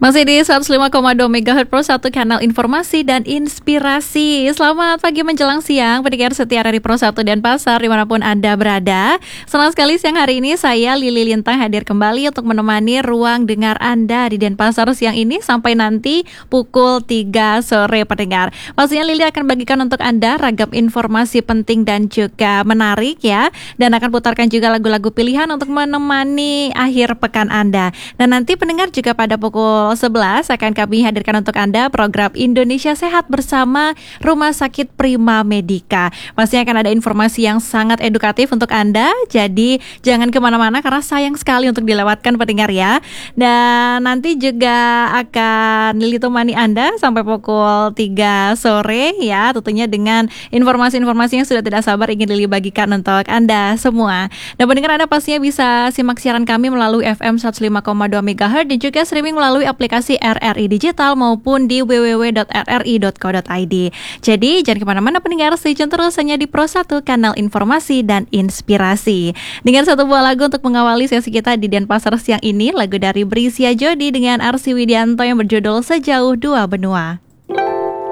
Masih di 105,2 MHz Pro 1 kanal informasi dan inspirasi. Selamat pagi menjelang siang pendengar setia dari Pro 1 Denpasar dimanapun Anda berada. Senang sekali siang hari ini saya Lili Lintang hadir kembali untuk menemani ruang dengar Anda di Denpasar siang ini sampai nanti pukul 3 sore pendengar. Pastinya Lili akan bagikan untuk Anda ragam informasi penting dan juga menarik ya. Dan akan putarkan juga lagu-lagu pilihan untuk menemani akhir pekan Anda. Dan nanti pendengar juga pada pukul 11 akan kami hadirkan untuk Anda program Indonesia Sehat bersama Rumah Sakit Prima Medica. Pastinya akan ada informasi yang sangat edukatif untuk Anda, jadi jangan kemana-mana karena sayang sekali untuk dilewatkan pendengar ya. Dan nanti juga akan Lili temani Anda sampai pukul 3 sore ya, tentunya dengan informasi-informasi yang sudah tidak sabar ingin Lili bagikan untuk Anda semua. Dan pendengar Anda pastinya bisa simak siaran kami melalui FM 105,2 MHz dan juga streaming melalui aplikasi RRI Digital maupun di www.rri.co.id. Jadi jangan kemana-mana pendengar, stay tune terus hanya di Pro 1 kanal informasi dan inspirasi. Dengan satu buah lagu untuk mengawali sesi kita di Denpasar siang ini, lagu dari Brisia Jodi dengan Arsy Widianto yang berjudul Sejauh Dua Benua.